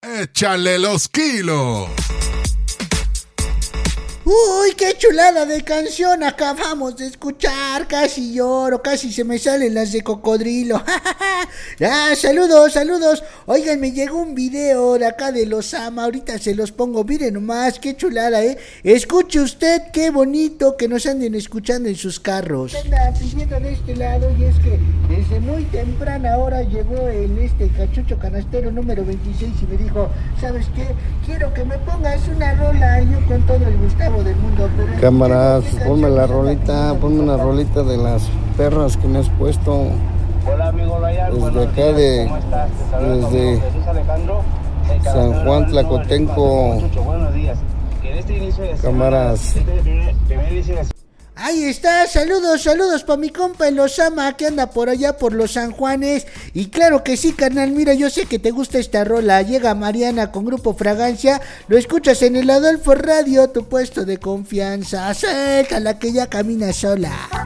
Échale los kilos. Uy, qué chulada de canción acabamos de escuchar. Casi lloro, casi se me salen las de cocodrilo. Saludos. Oigan, me llegó un video de acá de Los Ama. Ahorita se los pongo, miren nomás, qué chulada, Escuche usted, qué bonito que nos anden escuchando en sus carros. Anda pidiendo de este lado, y es que desde muy temprana hora llegó el cachucho canastero número 26 y me dijo, ¿sabes qué? Quiero que me pongas una rola, yo con todo el Gustavo del mundo. Pero cámaras, ponme una rolita de las perras que me has puesto. Hola amigo Ryan, desde acá días, ¿cómo estás? desde Jesús Alejandro, San Juan Tlacotenco. Buenos días. Que en este inicio de cámaras. primer inicio de Ahí está, saludos pa' mi compa el Osama que anda por allá por los San Juanes. Y claro que sí, carnal, mira, yo sé que te gusta esta rola. Llega Mariana con Grupo Fragancia, lo escuchas en el Adolfo Radio, tu puesto de confianza. Suéltala que ya camina sola.